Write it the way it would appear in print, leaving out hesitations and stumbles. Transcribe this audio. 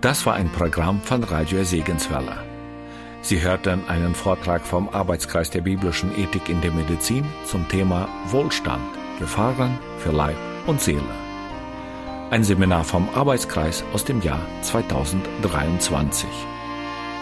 Das war ein Programm von Radio Segenswelle. Sie hörten einen Vortrag vom Arbeitskreis der biblischen Ethik in der Medizin zum Thema Wohlstand, Gefahren für Leib und Seele. Ein Seminar vom Arbeitskreis aus dem Jahr 2023.